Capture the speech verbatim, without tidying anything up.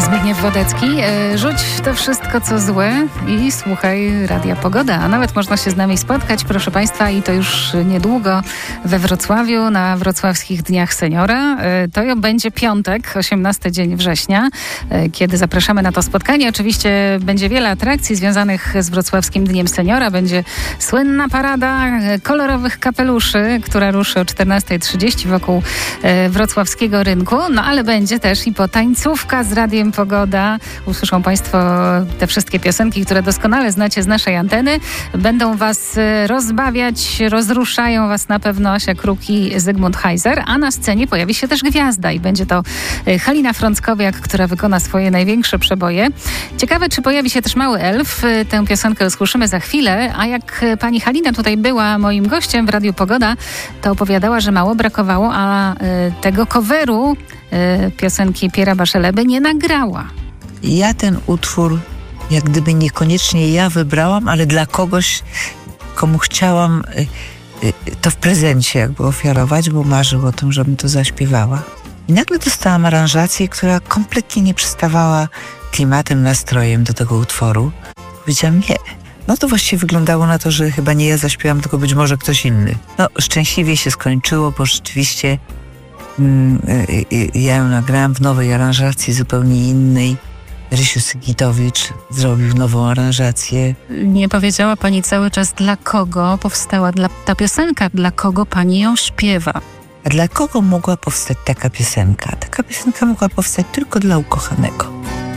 Zbigniew Wodecki. Rzuć to wszystko, co złe i słuchaj Radia Pogoda. A nawet można się z nami spotkać, proszę Państwa, i to już niedługo we Wrocławiu na Wrocławskich Dniach Seniora. To będzie piątek, osiemnasty dzień września, kiedy zapraszamy na to spotkanie. Oczywiście będzie wiele atrakcji związanych z Wrocławskim Dniem Seniora. Będzie słynna parada kolorowych kapeluszy, która ruszy o czternasta trzydzieści wokół wrocławskiego rynku. No ale będzie też i potańcówka z Radiem Pogoda. Usłyszą Państwo te wszystkie piosenki, które doskonale znacie z naszej anteny. Będą Was rozbawiać, rozruszają Was na pewno Asia Kruk i Zygmunt Heiser, a na scenie pojawi się też gwiazda i będzie to Halina Frąckowiak, która wykona swoje największe przeboje. Ciekawe, czy pojawi się też Mały Elf. Tę piosenkę usłyszymy za chwilę, a jak pani Halina tutaj była moim gościem w Radiu Pogoda, to opowiadała, że mało brakowało, a tego coveru piosenki Pierre'a Bachelebby nie nagrała. Ja ten utwór jak gdyby niekoniecznie ja wybrałam, ale dla kogoś, komu chciałam to w prezencie jakby ofiarować, bo marzył o tym, żebym to zaśpiewała. I nagle dostałam aranżację, która kompletnie nie przystawała klimatem, nastrojem do tego utworu. Powiedziałam nie. No to właściwie wyglądało na to, że chyba nie ja zaśpiewam, tylko być może ktoś inny. No szczęśliwie się skończyło, bo rzeczywiście mm, ja ją nagrałam w nowej aranżacji, zupełnie innej. Rysiu Sygitowicz zrobił nową aranżację. Nie powiedziała pani cały czas, dla kogo powstała dla, ta piosenka, dla kogo pani ją śpiewa. A dla kogo mogła powstać taka piosenka? Taka piosenka mogła powstać tylko dla ukochanego.